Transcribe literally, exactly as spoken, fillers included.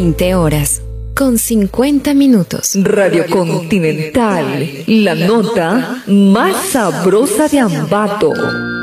veinte horas, con cincuenta minutos. Radio Continental, la nota más sabrosa de Ambato.